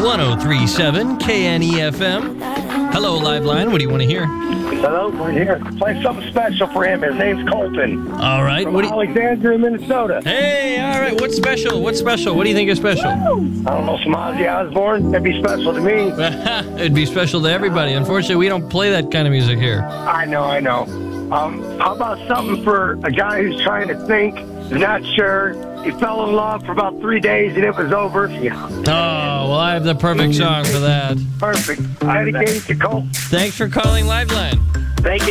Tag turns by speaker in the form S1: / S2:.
S1: 1037 KNEFM. Hello, Liveline. What do you want to hear?
S2: Hello, we're here. Play something special for him. His name's Colton.
S1: All right.
S2: From Alexandria, Minnesota.
S1: Hey, all right. What's special? What's special? What do you think is special?
S2: I don't know, some Ozzy Osbourne. That'd be special to me.
S1: It'd be special to everybody. Unfortunately, we don't play that kind of music here.
S2: I know. How about something for a guy who's trying to think, is not sure, he fell in love for about 3 days and it was over? Yeah.
S1: Oh, well, I have the perfect song for that.
S2: Perfect. Dedicated to Colt.
S1: Thanks for calling Liveline.
S2: Thank you.